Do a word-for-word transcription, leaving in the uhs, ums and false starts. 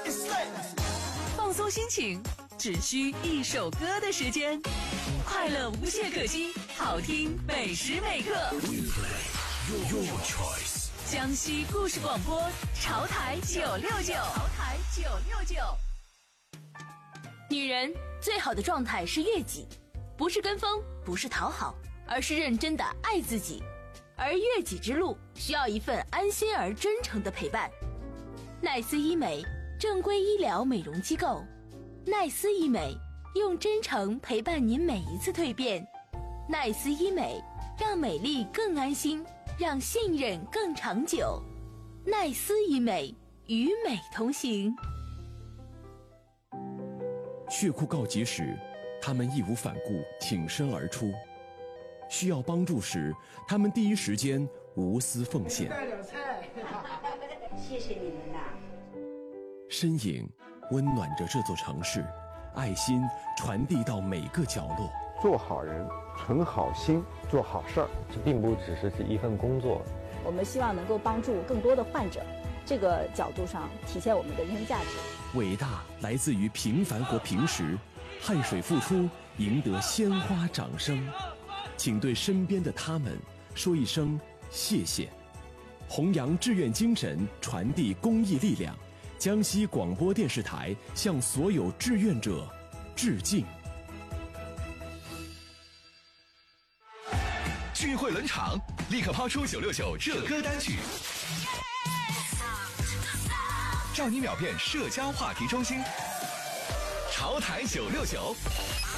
放松心情，只需一首歌的时间，快乐无懈可击，好听每时每刻。Your choice。江西故事广播，潮台九六九，潮台九六九。 女人最好的状态是悦己，不是跟风，不是讨好，而是认真的爱自己。而悦己之路需要一份安心而真诚的陪伴。奈斯医美，正规医疗美容机构。奈斯医美，用真诚陪伴您每一次蜕变。奈斯医美，让美丽更安心，让信任更长久。奈斯医美，与美同行。 血库告急时，他们义无反顾挺身而出；需要帮助时，他们第一时间无私奉献。 带点菜， 谢谢你们呐！ 身影温暖着这座城市，爱心传递到每个角落。 做好人，存好心，做好事儿， 这并不只是一份工作。 我们希望能够帮助更多的患者，这个角度上体现我们的人生价值。 伟大来自于平凡和平时，汗水付出，赢得鲜花掌声。请对身边的他们说一声谢谢。弘扬志愿精神，传递公益力量。江西广播电视台向所有志愿者致敬。 聚会冷场，立刻抛出九六九热歌单曲，照你秒变社交话题中心。潮台九六九，